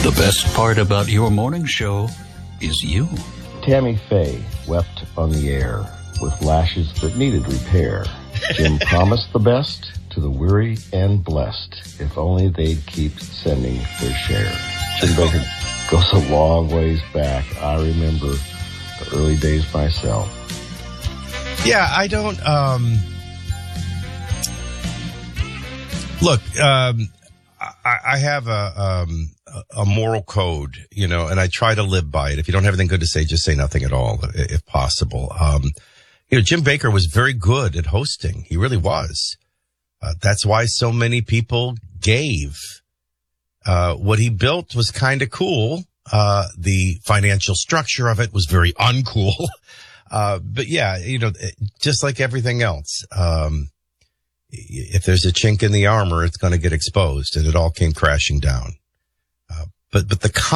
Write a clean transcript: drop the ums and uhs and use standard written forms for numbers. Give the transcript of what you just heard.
The best part about your morning show is you. Tammy Faye wept on the air with lashes that needed repair. Jim promised the best to the weary and blessed, if only they'd keep sending their share. Jim Baker goes a long ways back. I remember the early days myself. Yeah, I don't, look, I have a moral code, you know, and I try to live by it. If you don't have anything good to say, just say nothing at all, if possible. You know, Jim Baker was very good at hosting. He really was. That's why so many people gave. What he built was kind of cool. The financial structure of it was very uncool. But yeah, you know, just like everything else, if there's a chink in the armor, it's going to get exposed, and it all came crashing down. But the